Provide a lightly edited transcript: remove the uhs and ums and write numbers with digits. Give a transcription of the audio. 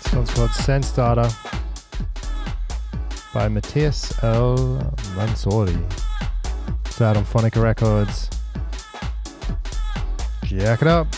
This one's called Sense Data by Matthias L. Mansouri. It's out on Phonica Records. Jack it up.